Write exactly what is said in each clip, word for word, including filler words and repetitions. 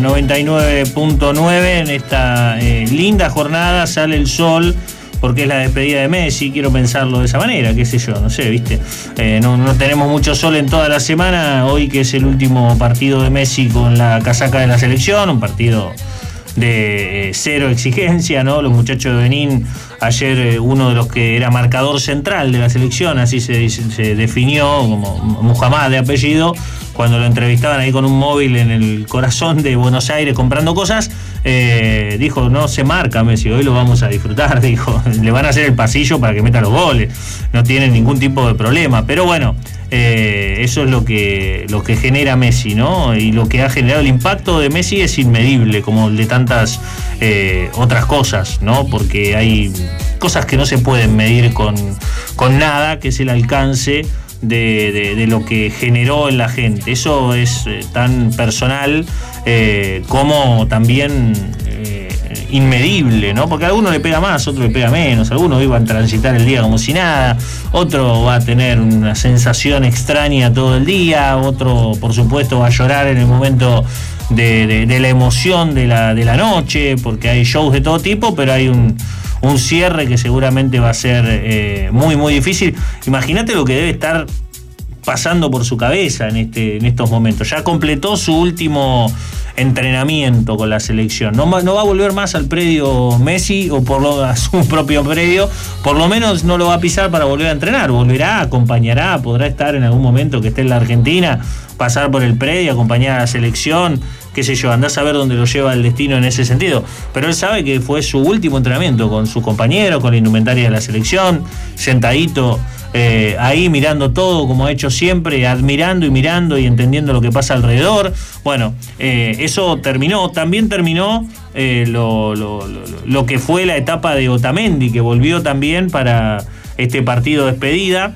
noventa y nueve punto nueve. En esta eh, linda jornada sale el sol, porque es la despedida de Messi, quiero pensarlo de esa manera, qué sé yo, no sé, ¿viste? Eh, no, no tenemos mucho sol en toda la semana, hoy que es el último partido de Messi con la casaca de la selección, un partido de eh, cero exigencia, ¿no? Los muchachos de Benín, ayer eh, uno de los que era marcador central de la selección, así se, se definió, como Muhammad de apellido, cuando lo entrevistaban ahí con un móvil en el corazón de Buenos Aires comprando cosas, eh, dijo, no se marca Messi, hoy lo vamos a disfrutar, dijo, le van a hacer el pasillo para que meta los goles, no tiene ningún tipo de problema, pero bueno, eh, eso es lo que, lo que genera Messi, ¿no? Y lo que ha generado el impacto de Messi es inmedible, como el de tantas eh, otras cosas, ¿no? Porque hay cosas que no se pueden medir con, con nada, que es el alcance De, de, de lo que generó en la gente. Eso es eh, tan personal eh, como también eh, inmedible, ¿no? Porque a alguno le pega más, a otro le pega menos, algunos iban a transitar el día como si nada, otro va a tener una sensación extraña todo el día, otro por supuesto va a llorar en el momento de, de, de la emoción de la, de la noche, porque hay shows de todo tipo, pero hay un un cierre que seguramente va a ser eh, muy, muy difícil. Imagínate lo que debe estar pasando por su cabeza en, este, en estos momentos. Ya completó su último entrenamiento con la selección. No, no va a volver más al predio Messi o por lo, a su propio predio. Por lo menos no lo va a pisar para volver a entrenar. Volverá, acompañará, podrá estar en algún momento que esté en la Argentina, pasar por el predio, acompañar a la selección, qué sé yo, andá a saber dónde lo lleva el destino en ese sentido. Pero él sabe que fue su último entrenamiento con sus compañeros, con la indumentaria de la selección, sentadito eh, ahí mirando todo como ha hecho siempre, admirando y mirando y entendiendo lo que pasa alrededor. Bueno, eh, eso terminó. También terminó eh, lo, lo, lo, lo que fue la etapa de Otamendi, que volvió también para este partido de despedida.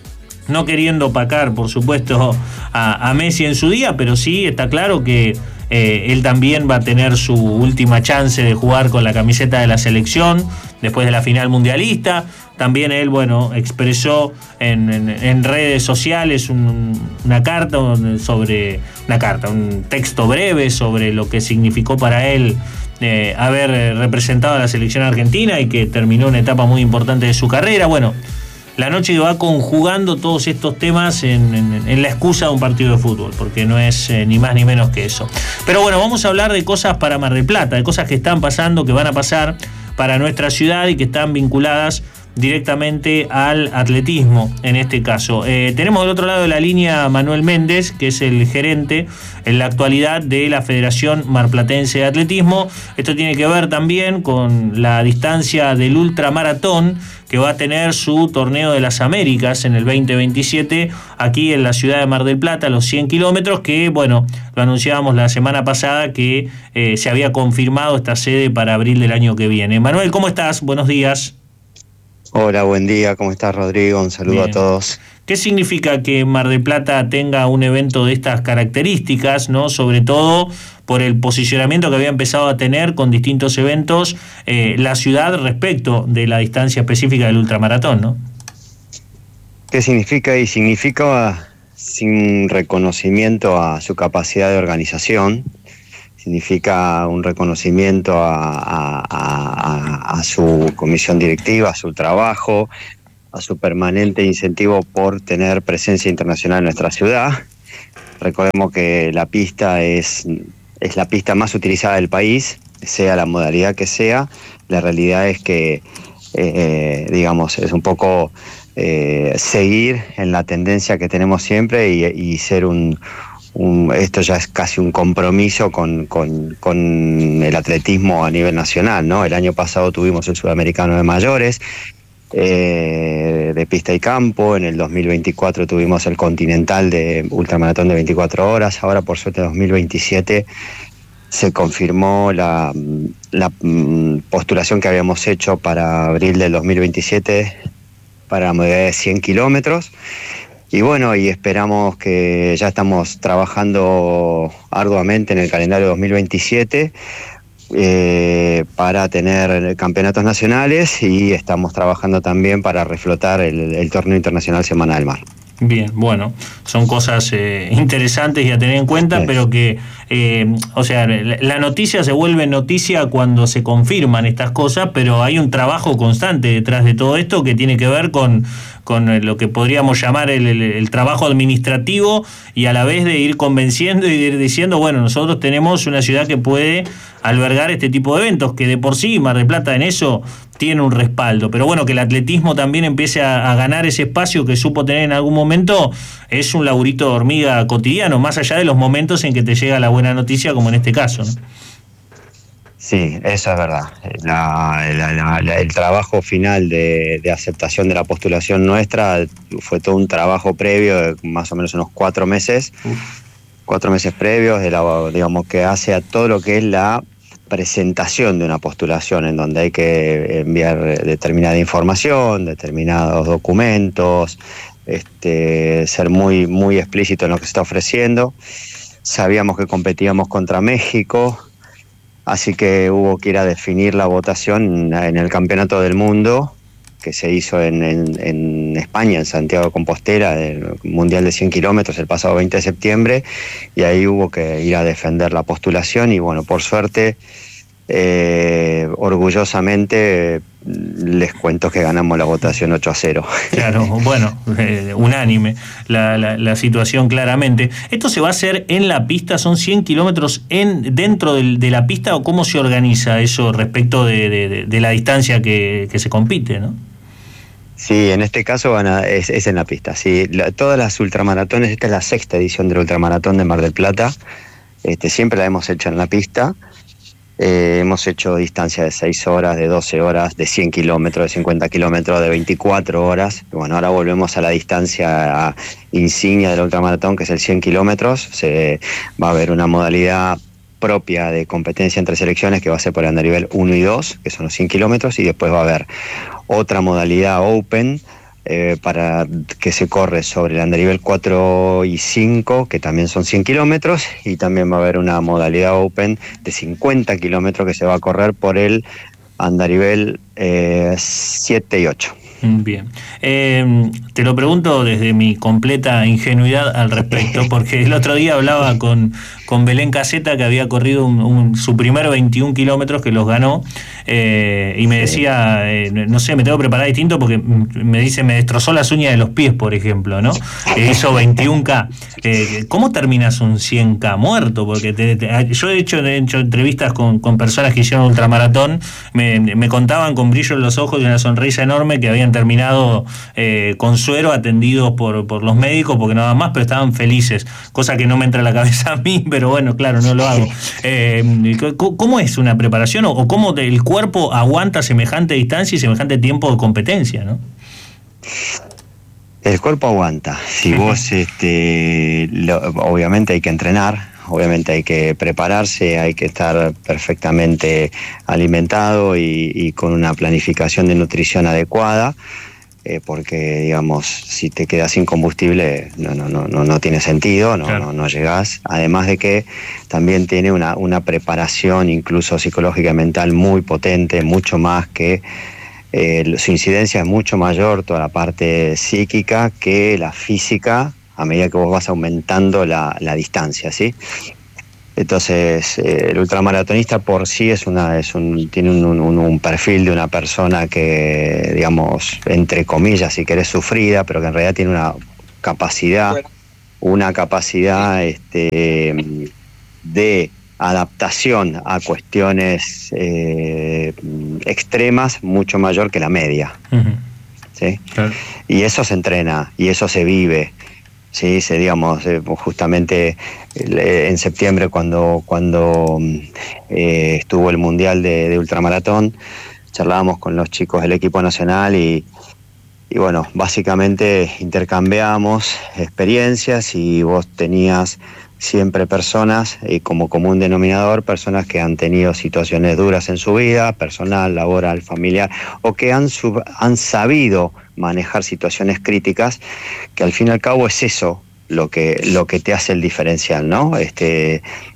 No queriendo opacar, por supuesto, a, a Messi en su día, pero sí está claro que eh, él también va a tener su última chance de jugar con la camiseta de la selección después de la final mundialista. También él, bueno, expresó en, en, en redes sociales un, una carta sobre una carta, un texto breve sobre lo que significó para él eh, haber representado a la selección argentina y que terminó una etapa muy importante de su carrera. Bueno, la noche va conjugando todos estos temas en, en, en la excusa de un partido de fútbol, porque no es eh, ni más ni menos que eso. Pero bueno, vamos a hablar de cosas para Mar del Plata, de cosas que están pasando, que van a pasar para nuestra ciudad y que están vinculadas directamente al atletismo en este caso. Eh, tenemos del otro lado de la línea a Manuel Méndez, que es el gerente en la actualidad de la Federación Marplatense de Atletismo. Esto tiene que ver también con la distancia del ultramaratón, que va a tener su torneo de las Américas en el veinte veintisiete aquí en la ciudad de Mar del Plata, los cien kilómetros, que bueno, lo anunciábamos la semana pasada que eh, se había confirmado esta sede para abril del año que viene. Manuel, ¿cómo estás? Buenos días. Hola, buen día, ¿cómo estás, Rodrigo? Un saludo Bien. a todos. ¿Qué significa que Mar del Plata tenga un evento de estas características, ¿no? Sobre todo por el posicionamiento que había empezado a tener con distintos eventos eh, la ciudad respecto de la distancia específica del ultramaratón, ¿no? ¿Qué significa? Y significa sin reconocimiento a su capacidad de organización, significa un reconocimiento a, a, a, a su comisión directiva, a su trabajo, a su permanente incentivo por tener presencia internacional en nuestra ciudad. Recordemos que la pista es, es la pista más utilizada del país, sea la modalidad que sea. La realidad es que, eh, digamos, es un poco eh, seguir en la tendencia que tenemos siempre y, y ser un... Un, esto ya es casi un compromiso con, con, con el atletismo a nivel nacional, ¿no? El año pasado tuvimos el Sudamericano de Mayores, eh, de pista y campo. En el dos mil veinticuatro tuvimos el Continental de ultramaratón de veinticuatro horas. Ahora, por suerte, en dos mil veintisiete se confirmó la, la postulación que habíamos hecho para abril del dos mil veintisiete para la modalidad de cien kilómetros. Y bueno, y esperamos que ya estamos trabajando arduamente en el calendario dos mil veintisiete eh, para tener campeonatos nacionales y estamos trabajando también para reflotar el, el torneo internacional Semana del Mar. Bien, bueno, son cosas eh, interesantes y a tener en cuenta, sí. Pero que, eh, o sea, la noticia se vuelve noticia cuando se confirman estas cosas, pero hay un trabajo constante detrás de todo esto que tiene que ver con, con lo que podríamos llamar el, el, el trabajo administrativo y a la vez de ir convenciendo y de ir diciendo, bueno, nosotros tenemos una ciudad que puede albergar este tipo de eventos, que de por sí Mar del Plata en eso tiene un respaldo, pero bueno, que el atletismo también empiece a, a ganar ese espacio que supo tener en algún momento, es un laburito de hormiga cotidiano, más allá de los momentos en que te llega la buena noticia, como en este caso, ¿no? Sí, eso es verdad. La, la, la, la, el trabajo final de, de aceptación de la postulación nuestra fue todo un trabajo previo de más o menos unos cuatro meses, Uf. cuatro meses previos, de la, digamos, que hace a todo lo que es la presentación de una postulación, en donde hay que enviar determinada información, determinados documentos, este, ser muy, muy explícito en lo que se está ofreciendo. Sabíamos que competíamos contra México, así que hubo que ir a definir la votación en el Campeonato del Mundo, que se hizo en, en, en España, en Santiago de Compostela, el Mundial de cien kilómetros el pasado veinte de septiembre, y ahí hubo que ir a defender la postulación y bueno, por suerte, eh, orgullosamente les cuento que ganamos la votación ocho a cero. Claro, bueno, eh, unánime la, la, la situación claramente. ¿Esto se va a hacer en la pista? ¿Son cien kilómetros en, dentro del, de la pista o cómo se organiza eso respecto de, de, de la distancia que, que se compite, ¿no? Sí, en este caso van a, es, es en la pista. Sí, la, todas las ultramaratones, esta es la sexta edición del ultramaratón de Mar del Plata. Este, siempre la hemos hecho en la pista. Eh, hemos hecho distancias de seis horas, de doce horas, de cien kilómetros, de cincuenta kilómetros, de veinticuatro horas. Y bueno, ahora volvemos a la distancia insignia del ultramaratón, que es el cien kilómetros. Se, va a haber una modalidad propia de competencia entre selecciones que va a ser por el andarivel uno y dos, que son los cien kilómetros, y después va a haber otra modalidad open eh, para que se corre sobre el andarivel cuatro y cinco, que también son cien kilómetros, y también va a haber una modalidad open de cincuenta kilómetros que se va a correr por el andarivel eh, siete y ocho. Bien. Eh, te lo pregunto desde mi completa ingenuidad al respecto, porque el otro día hablaba con, con Belén Caseta, que había corrido un, un, su primer veintiún kilómetros, que los ganó, eh, y me decía, eh, no sé, me tengo que preparar distinto porque me dice, me destrozó las uñas de los pies, por ejemplo, ¿no? Eh, hizo veintiún K. Eh, ¿Cómo terminas un cien K? Muerto, porque te, te, yo he hecho, he hecho entrevistas con, con personas que hicieron ultramaratón, me, me contaban con brillo en los ojos y una sonrisa enorme que habían terminado eh, con suero, atendidos por, por los médicos, porque no daban más, pero estaban felices, cosa que no me entra a la cabeza a mí, pero bueno, claro, no lo hago. Eh, ¿Cómo es una preparación o cómo el cuerpo aguanta semejante distancia y semejante tiempo de competencia, no? El cuerpo aguanta. Si vos, este, lo, obviamente hay que entrenar, obviamente hay que prepararse, hay que estar perfectamente alimentado y, y con una planificación de nutrición adecuada, eh, porque, digamos, si te quedas sin combustible no, no, no, no, no tiene sentido, no, claro. no, no llegás. Además de que también tiene una, una preparación incluso psicológica y mental muy potente, mucho más que... Eh, su incidencia es mucho mayor, toda la parte psíquica, que la física, a medida que vos vas aumentando la, la distancia, ¿sí? Entonces, eh, el ultramaratonista por sí es una, es un, tiene un, un, un perfil de una persona que, digamos, entre comillas, si querés, sufrida, pero que en realidad tiene una capacidad, bueno. una capacidad este, de adaptación a cuestiones eh, extremas mucho mayor que la media. Uh-huh. ¿Sí? Claro. Y eso se entrena, y eso se vive. Sí, se, digamos, eh, justamente eh, en septiembre cuando, cuando eh, estuvo el Mundial de, de Ultramaratón, charlábamos con los chicos del equipo nacional y, y bueno, básicamente intercambiamos experiencias y vos tenías siempre personas, eh, como común denominador, personas que han tenido situaciones duras en su vida, personal, laboral, familiar, o que han, sub, han sabido manejar situaciones críticas, que al fin y al cabo es eso lo que, lo que te hace el diferencial, ¿no? Este,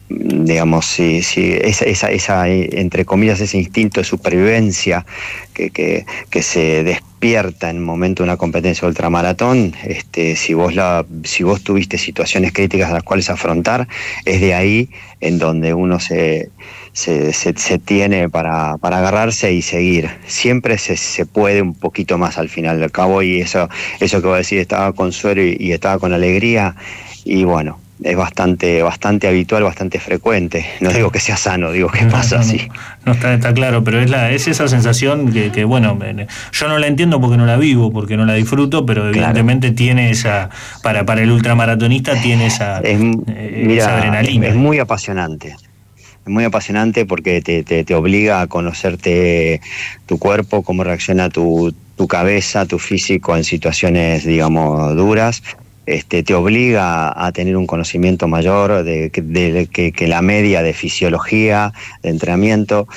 digamos, si, si esa, esa, esa, entre comillas, ese instinto de supervivencia que, que, que se despierta en el momento de una competencia de ultramaratón, este, si vos la, si vos tuviste situaciones críticas a las cuales afrontar, es de ahí en donde uno se, se, se, se tiene para, para agarrarse y seguir. Siempre se, se puede un poquito más al final del cabo, y eso, eso que vos decís, estaba con suero y, y estaba con alegría, y bueno, es bastante bastante habitual, bastante frecuente. No digo que sea sano, digo que pasa no, no, así. No, está, está claro, pero es la es esa sensación que, que, bueno, yo no la entiendo porque no la vivo, porque no la disfruto, pero evidentemente claro. tiene esa, para, para el ultramaratonista tiene esa, es, eh, mira, esa adrenalina. Es muy apasionante. Es muy apasionante porque te, te, te obliga a conocerte tu cuerpo, cómo reacciona tu, tu cabeza, tu físico en situaciones, digamos, duras. Este, te obliga a tener un conocimiento mayor de, de, de que, que la media de fisiología, de entrenamiento.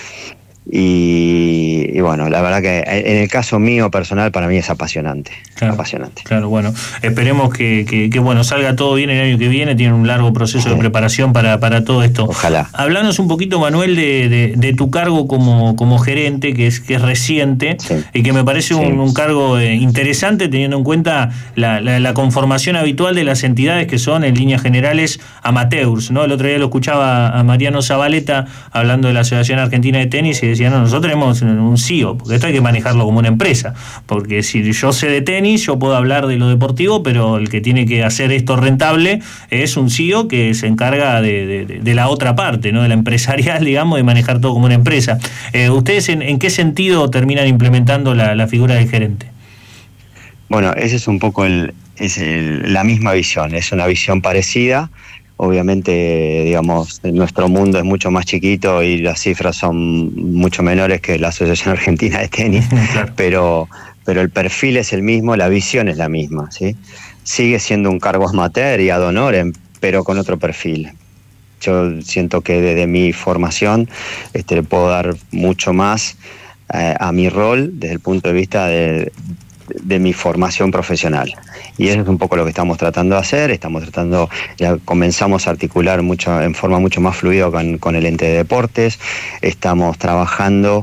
Y, y bueno, la verdad que en el caso mío personal, para mí es apasionante. Claro, apasionante. Claro, bueno, esperemos que, que, que bueno salga todo bien el año que viene. Tiene un largo proceso de preparación para, para todo esto. Ojalá. Hablanos un poquito, Manuel, de, de, de tu cargo como, como gerente, que es, que es reciente, sí. y que me parece sí. un, un cargo eh, interesante, teniendo en cuenta la, la, la conformación habitual de las entidades que son, en líneas generales, amateurs, ¿no? El otro día lo escuchaba a Mariano Zabaleta hablando de la Asociación Argentina de Tenis y decía, no, nosotros tenemos un C E O, porque esto hay que manejarlo como una empresa, porque si yo sé de tenis, yo puedo hablar de lo deportivo, pero el que tiene que hacer esto rentable es un C E O que se encarga de, de, de la otra parte, ¿no? De la empresarial, digamos, de manejar todo como una empresa. Eh, ¿Ustedes en, en qué sentido terminan implementando la, la figura del gerente? Bueno, ese es un poco el, es el, la misma visión, es una visión parecida. Obviamente, digamos, nuestro mundo es mucho más chiquito y las cifras son mucho menores que la Asociación Argentina de Tenis, claro. pero, pero el perfil es el mismo, la visión es la misma, ¿sí? Sigue siendo un cargo amateur y ad honorem, pero con otro perfil. Yo siento que desde mi formación este, le puedo dar mucho más eh, a mi rol desde el punto de vista de... de mi formación profesional, y eso es un poco lo que estamos tratando de hacer. Estamos tratando, ya comenzamos a articular mucho, en forma mucho más fluida con, con el ente de deportes. Estamos trabajando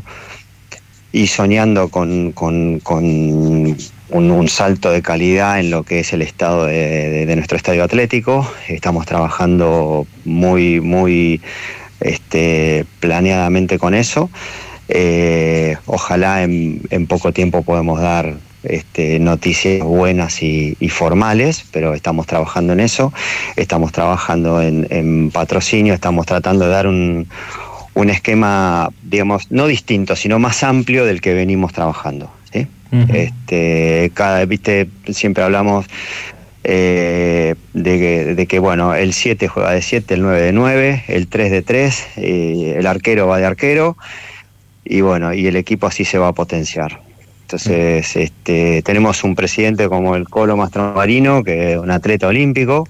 y soñando con, con, con un, un salto de calidad en lo que es el estado de, de, de nuestro estadio atlético. Estamos trabajando muy, muy este, planeadamente con eso. Eh, ojalá en, en poco tiempo podamos dar Este, noticias buenas y, y formales, pero estamos trabajando en eso. Estamos trabajando en, en patrocinio, estamos tratando de dar un, un esquema, digamos, no distinto, sino más amplio del que venimos trabajando, ¿sí? Uh-huh. Este, cada, viste, siempre hablamos eh, de, que, de que, bueno, el siete juega de siete, el nueve de nueve, el tres de tres, eh, el arquero va de arquero, y bueno, y el equipo así se va a potenciar. Entonces, este, tenemos un presidente como el Colo Mastromarino, que es un atleta olímpico,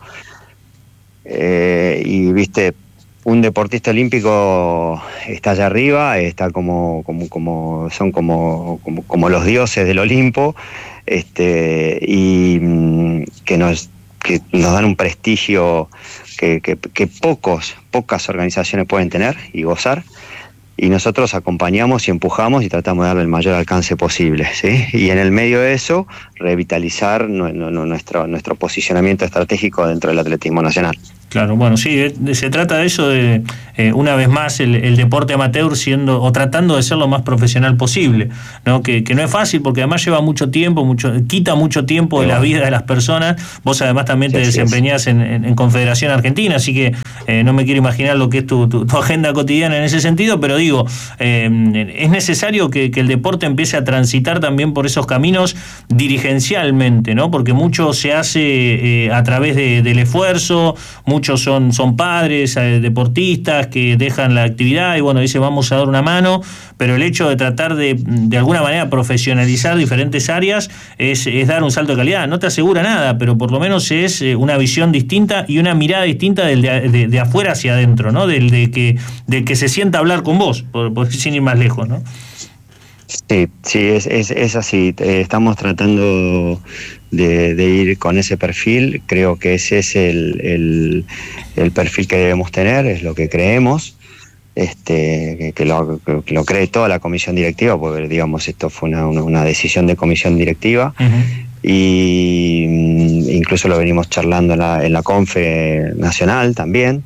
eh, y viste, un deportista olímpico está allá arriba, está como, como, como son como, como, como los dioses del Olimpo, este, y que nos, que nos dan un prestigio que, que, que pocos, pocas organizaciones pueden tener y gozar. Y nosotros acompañamos y empujamos y tratamos de darle el mayor alcance posible, ¿sí? Y en el medio de eso, revitalizar no, no, no, nuestro, nuestro posicionamiento estratégico dentro del atletismo nacional. Claro, bueno, sí, de, de, se trata de eso, de eh, una vez más el, el deporte amateur siendo o tratando de ser lo más profesional posible, ¿no? Que, que no es fácil porque además lleva mucho tiempo, mucho quita mucho tiempo de la vida de las personas. Vos además también te sí, desempeñás en, en, en Confederación Argentina, así que eh, no me quiero imaginar lo que es tu, tu, tu agenda cotidiana en ese sentido, pero digo, eh, es necesario que, que el deporte empiece a transitar también por esos caminos dirigencialmente, ¿no? Porque mucho se hace eh, a través de, del esfuerzo, muchos son, son padres, eh, deportistas que dejan la actividad y bueno, dice vamos a dar una mano, pero el hecho de tratar de de alguna manera profesionalizar diferentes áreas es, es dar un salto de calidad. No te asegura nada, pero por lo menos es una visión distinta y una mirada distinta del de, de, de afuera hacia adentro, ¿no? Del de que, del que se sienta a hablar con vos, por, por sin ir más lejos, ¿no? Sí, sí, es, es, es así. Eh, Estamos tratando de, de ir con ese perfil. Creo que ese es el, el, el perfil que debemos tener, es lo que creemos. Este, que, que, lo, que lo cree toda la comisión directiva, porque digamos esto fue una, una, una decisión de comisión directiva. Uh-huh. Y mm, incluso lo venimos charlando en la, en la Confe Nacional también.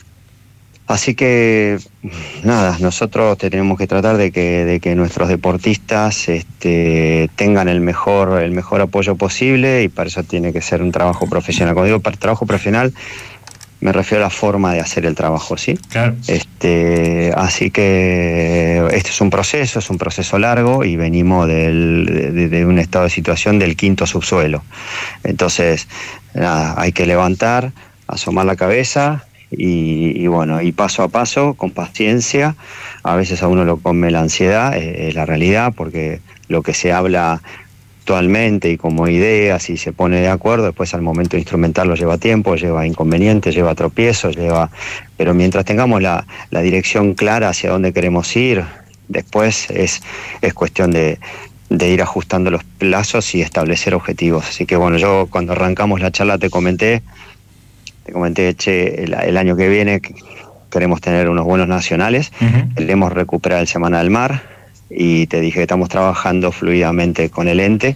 Así que, nada, nosotros tenemos que tratar de que, de que nuestros deportistas este, tengan el mejor, el mejor apoyo posible, y para eso tiene que ser un trabajo profesional. Cuando digo para trabajo profesional, me refiero a la forma de hacer el trabajo, ¿sí? Claro. Este, así que este es un proceso, es un proceso largo, y venimos del, de, de un estado de situación del quinto subsuelo. Entonces, nada, hay que levantar, asomar la cabeza. Y, y bueno, y paso a paso, con paciencia. A veces a uno lo come la ansiedad, es eh, la realidad, porque lo que se habla actualmente y como ideas y se pone de acuerdo, después al momento de instrumentarlo lleva tiempo, lleva inconvenientes, lleva tropiezos, lleva... pero mientras tengamos la, la dirección clara hacia dónde queremos ir, después es, es cuestión de, de ir ajustando los plazos y establecer objetivos. Así que bueno, yo cuando arrancamos la charla te comenté, Te comenté, che, el, el año que viene queremos tener unos buenos nacionales. Uh-huh. Queremos recuperar el Semana del Mar, y te dije que estamos trabajando fluidamente con el ente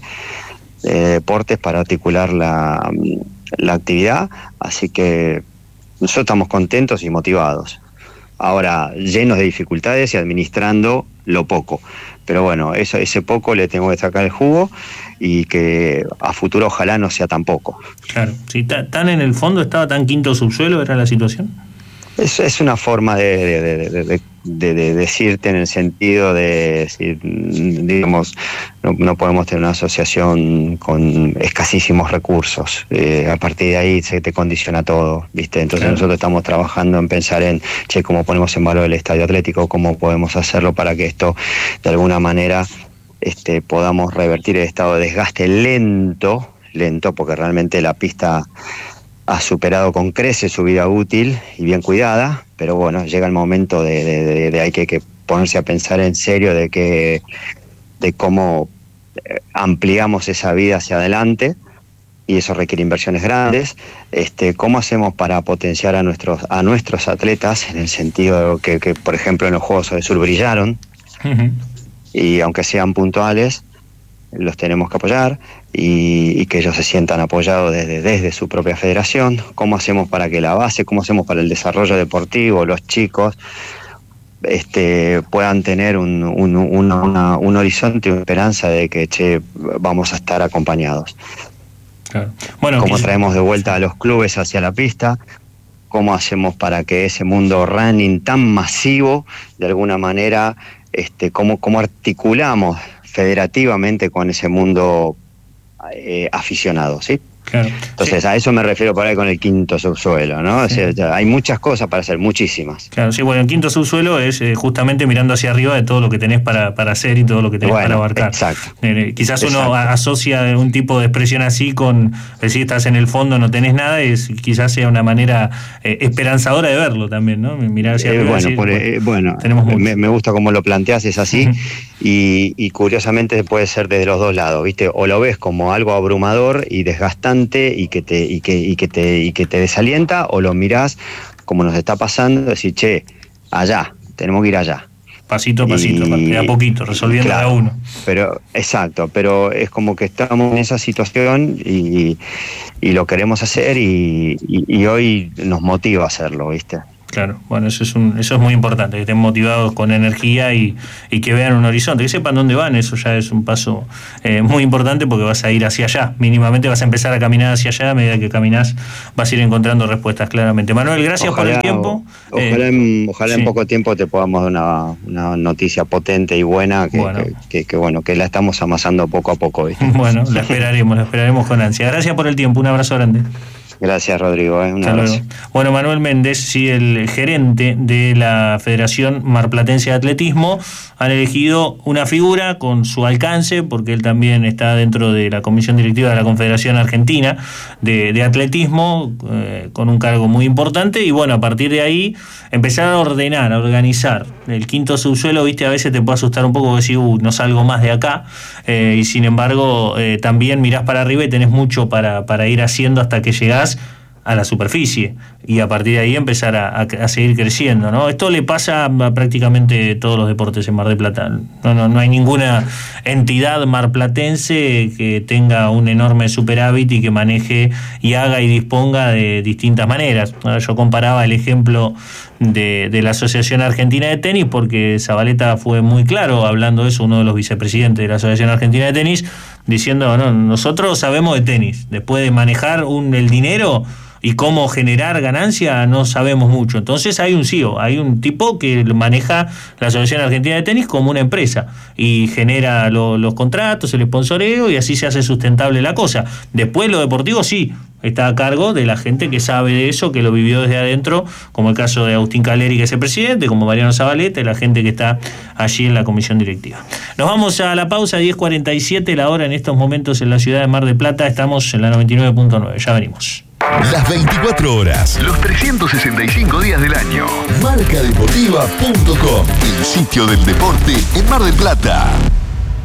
de deportes para articular la, la actividad. Así que nosotros estamos contentos y motivados. Ahora, llenos de dificultades y administrando lo poco. Pero bueno, eso, ese poco le tengo que sacar el jugo, y que a futuro ojalá no sea tan poco. Claro, si tan en el fondo estaba tan quinto subsuelo, ¿era la situación? Es, es una forma de, de, de, de, de, de decirte, en el sentido de decir, digamos, no, no podemos tener una asociación con escasísimos recursos. Eh, a partir de ahí se te condiciona todo, ¿viste? Entonces claro, nosotros estamos trabajando en pensar en, che, cómo ponemos en valor el estadio atlético, cómo podemos hacerlo para que esto, de alguna manera, este, podamos revertir el estado de desgaste lento, lento, porque realmente la pista ha superado con creces su vida útil y bien cuidada, pero bueno, llega el momento de, de, de, de hay que, que ponerse a pensar en serio de que de cómo ampliamos esa vida hacia adelante, y eso requiere inversiones grandes. Este, ¿cómo hacemos para potenciar a nuestros a nuestros atletas, en el sentido de que, que por ejemplo en los Juegos del Sur brillaron? Uh-huh. Y aunque sean puntuales, los tenemos que apoyar, y, y que ellos se sientan apoyados desde, desde su propia federación. ¿Cómo hacemos para que la base, cómo hacemos para el desarrollo deportivo, los chicos este, puedan tener un, un, una, una, un horizonte, una esperanza de que, che, vamos a estar acompañados? Claro. Bueno, ¿cómo quizás traemos de vuelta a los clubes hacia la pista? ¿Cómo hacemos para que ese mundo running tan masivo, de alguna manera, este, cómo, cómo articulamos federativamente con ese mundo eh, aficionado, ¿sí? Claro. Entonces, sí, a eso me refiero por ahí con el quinto subsuelo, ¿no? Sí. O sea, hay muchas cosas para hacer, muchísimas. Claro, sí, bueno, el quinto subsuelo es eh, justamente mirando hacia arriba de todo lo que tenés para, para hacer y todo lo que tenés bueno, para abarcar. Exacto. Eh, quizás exacto. uno asocia un tipo de expresión así con decir estás en el fondo, no tenés nada, y es, quizás sea una manera eh, esperanzadora de verlo también, ¿no? Mirar hacia eh, arriba. Bueno, decir, por, bueno, eh, bueno tenemos me, me gusta cómo lo planteas, es así. Uh-huh. y, y curiosamente puede ser desde los dos lados, ¿viste? O lo ves como algo abrumador y desgastante y que te y que y que te y que te desalienta, o lo mirás como nos está pasando, decir, che, allá, tenemos que ir allá. Pasito a pasito, y, de a poquito, resolviendo claro, cada uno. Pero, exacto, pero es como que estamos en esa situación y, y lo queremos hacer, y, y, y hoy nos motiva a hacerlo, ¿viste? Claro, bueno, eso es un, eso es muy importante, que estén motivados con energía y, y que vean un horizonte, que sepan dónde van. Eso ya es un paso eh, muy importante, porque vas a ir hacia allá, mínimamente vas a empezar a caminar hacia allá. A medida que caminás vas a ir encontrando respuestas claramente. Manuel, gracias ojalá, por el tiempo. Ojalá, eh, en, ojalá sí. en poco tiempo te podamos dar una, una noticia potente y buena, que bueno. Que, que, que bueno, que la estamos amasando poco a poco, ¿viste? Bueno, la esperaremos, la esperaremos con ansia. Gracias por el tiempo, un abrazo grande. Gracias, Rodrigo. ¿eh? Un abrazo. Bueno, Manuel Méndez, sí, el gerente de la Federación Marplatense de Atletismo, han elegido una figura con su alcance, porque él también está dentro de la comisión directiva de la Confederación Argentina de, de Atletismo, eh, con un cargo muy importante, y bueno, a partir de ahí empezar a ordenar, a organizar El quinto subsuelo, viste, a veces te puede asustar un poco porque decís, uh, no salgo más de acá, eh, y sin embargo eh, también mirás para arriba y tenés mucho para, para ir haciendo hasta que llegás a la superficie y a partir de ahí empezar a, a, a seguir creciendo, ¿no? Esto le pasa a prácticamente todos los deportes en Mar del Plata. No, no, no hay ninguna entidad marplatense que tenga un enorme superávit y que maneje y haga y disponga de distintas maneras. Yo comparaba el ejemplo de, de la Asociación Argentina de Tenis porque Zabaleta fue muy claro hablando de eso, uno de los vicepresidentes de la Asociación Argentina de Tenis, diciendo, no, nosotros sabemos de tenis, después de manejar un, el dinero y cómo generar ganancia no sabemos mucho. Entonces hay un C E O, hay un tipo que maneja la Asociación Argentina de Tenis como una empresa y genera lo, los contratos, el sponsoreo y así se hace sustentable la cosa. Después lo deportivo sí está a cargo de la gente que sabe de eso, que lo vivió desde adentro, como el caso de Agustín Caleri, que es el presidente, como Mariano Zabaleta y la gente que está allí en la comisión directiva. Nos vamos a la pausa, diez cuarenta y siete la hora en estos momentos en la ciudad de Mar del Plata. Estamos en la noventa y nueve punto nueve, ya venimos. Las veinticuatro horas, los trescientos sesenta y cinco días del año. marca deportiva punto com, el sitio del deporte en Mar del Plata.